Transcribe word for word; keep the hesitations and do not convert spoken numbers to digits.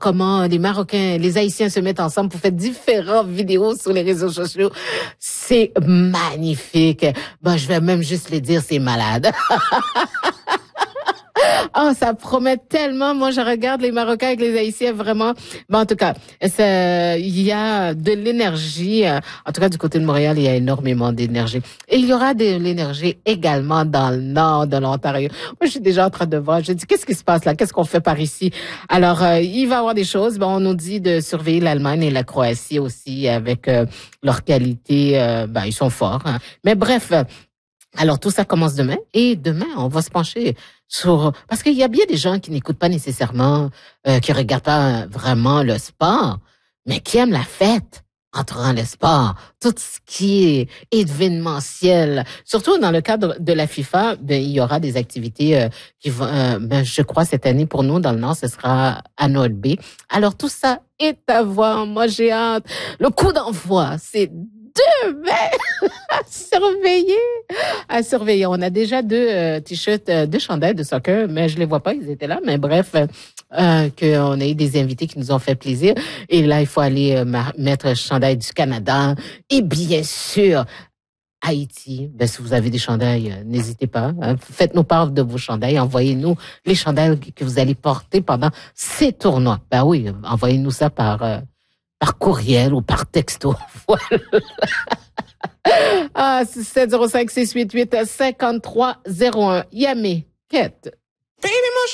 comment les Marocains, les Haïtiens se mettent ensemble pour faire différentes vidéos sur les réseaux sociaux. C'est magnifique. Bon, je vais même juste le dire, c'est malade. Oh, ça promet tellement. Moi, je regarde les Marocains avec les Haïtiens, vraiment. Bon, en tout cas, il y a de l'énergie. En tout cas, du côté de Montréal, il y a énormément d'énergie. Et il y aura de l'énergie également dans le nord de l'Ontario. Moi, je suis déjà en train de voir. Je dis, qu'est-ce qui se passe là? Qu'est-ce qu'on fait par ici? Alors, euh, il va y avoir des choses. Bon, on nous dit de surveiller l'Allemagne et la Croatie aussi avec euh, leur qualité. Euh, ben, ils sont forts. Hein. Mais bref... Alors, tout ça commence demain. Et demain, on va se pencher sur... Parce qu'il y a bien des gens qui n'écoutent pas nécessairement, euh, qui regardent pas vraiment le sport, mais qui aiment la fête entourant le sport. Tout ce qui est événementiel. Surtout dans le cadre de la FIFA, ben, il y aura des activités euh, qui vont... Euh, ben, je crois, cette année, pour nous, dans le Nord, ce sera à North Bay. Alors, tout ça est à voir. Moi, j'ai hâte. Le coup d'envoi, c'est... demain à surveiller, à surveiller. On a déjà deux euh, t-shirts, euh, deux chandails de soccer, mais je les vois pas, ils étaient là. Mais bref, euh, qu'on a eu des invités qui nous ont fait plaisir. Et là, il faut aller euh, mettre le chandail du Canada. Et bien sûr, Haïti. Ben, si vous avez des chandails, euh, n'hésitez pas. Hein. Faites-nous part de vos chandails. Envoyez-nous les chandails que vous allez porter pendant ces tournois. Ben oui, envoyez-nous ça par... Euh, par courriel ou par texto. Voilà. Ah, sept zéro cinq, six huit huit, cinq trois zéro un. Yamé, quête.